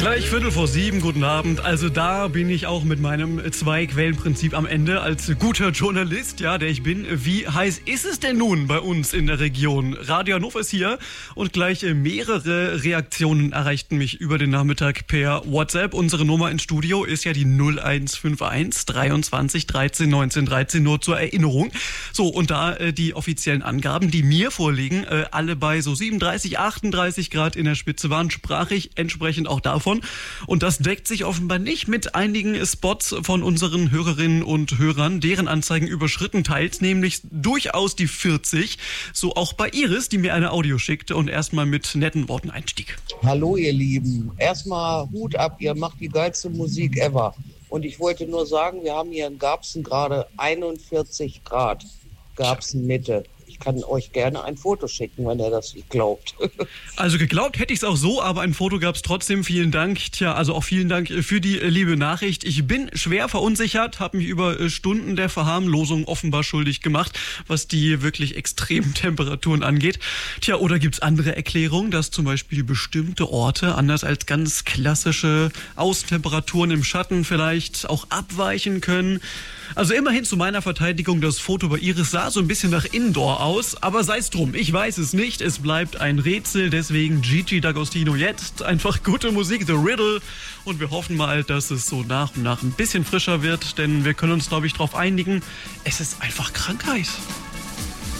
Gleich 7:15, guten Abend. Also da bin ich auch mit meinem Zwei-Quellen-Prinzip am Ende als guter Journalist, ja, der ich bin. Wie heiß ist es denn nun bei uns in der Region? Radio Hannover ist hier und gleich mehrere Reaktionen erreichten mich über den Nachmittag per WhatsApp. Unsere Nummer ins Studio ist ja die 0151 23 13 19 13, nur zur Erinnerung. So, und da die offiziellen Angaben, die mir vorliegen, alle bei so 37, 38 Grad in der Spitze waren, sprach ich entsprechend auch davon. Und das deckt sich offenbar nicht mit einigen Spots von unseren Hörerinnen und Hörern, deren Anzeigen überschritten, teils nämlich durchaus die 40. So auch bei Iris, die mir eine Audio schickte und erstmal mit netten Worten einstieg. Hallo ihr Lieben, erstmal Hut ab, ihr macht die geilste Musik ever. Und ich wollte nur sagen, wir haben hier in Garbsen gerade 41 Grad, Garbsen Mitte. Ich kann euch gerne ein Foto schicken, wenn ihr das nicht glaubt. Also geglaubt hätte ich es auch so, aber ein Foto gab es trotzdem. Vielen Dank. Tja, also auch vielen Dank für die liebe Nachricht. Ich bin schwer verunsichert, habe mich über Stunden der Verharmlosung offenbar schuldig gemacht, was die wirklich extremen Temperaturen angeht. Tja, oder gibt es andere Erklärungen, dass zum Beispiel bestimmte Orte, anders als ganz klassische Außentemperaturen im Schatten, vielleicht auch abweichen können? Also immerhin zu meiner Verteidigung, das Foto bei Iris sah so ein bisschen nach Indoor aus, aber sei es drum, ich weiß es nicht, es bleibt ein Rätsel, deswegen Gigi D'Agostino jetzt, einfach gute Musik, The Riddle, und wir hoffen mal, dass es so nach und nach ein bisschen frischer wird, denn wir können uns, glaube ich, darauf einigen, es ist einfach Krankheit.